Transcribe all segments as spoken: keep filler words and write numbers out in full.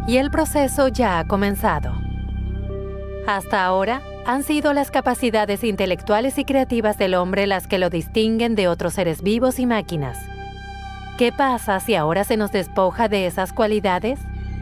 y el proceso ya ha comenzado. Hasta ahora, han sido las capacidades intelectuales y creativas del hombre las que lo distinguen de otros seres vivos y máquinas. ¿Qué pasa si ahora se nos despoja de esas cualidades?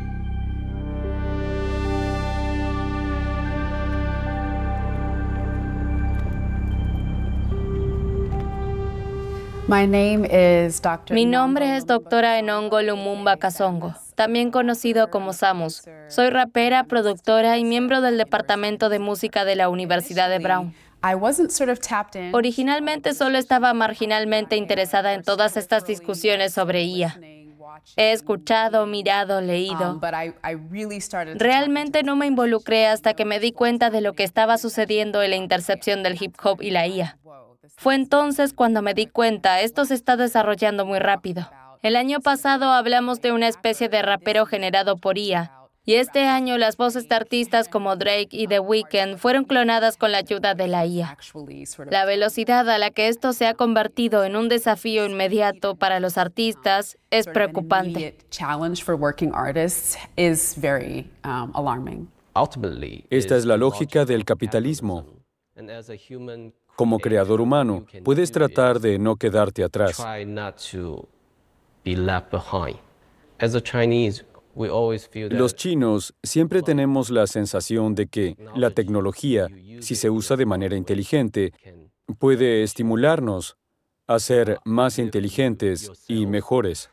Mi nombre es doctora Enongo Lumumba Kasongo, también conocido como Samus. Soy rapera, productora y miembro del Departamento de Música de la Universidad de Brown. Originalmente solo estaba marginalmente interesada en todas estas discusiones sobre I A. He escuchado, mirado, leído. Realmente no me involucré hasta que me di cuenta de lo que estaba sucediendo en la intercepción del hip hop y la I A. Fue entonces cuando me di cuenta, esto se está desarrollando muy rápido. El año pasado hablamos de una especie de rapero generado por I A, y este año las voces de artistas como Drake y The Weeknd fueron clonadas con la ayuda de la I A. La velocidad a la que esto se ha convertido en un desafío inmediato para los artistas es preocupante. Esta es la lógica del capitalismo. Como creador humano, puedes tratar de no quedarte atrás. Los chinos siempre tenemos la sensación de que la tecnología, si se usa de manera inteligente, puede estimularnos a ser más inteligentes y mejores.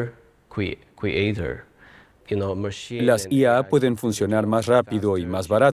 Las I A pueden funcionar más rápido y más barato.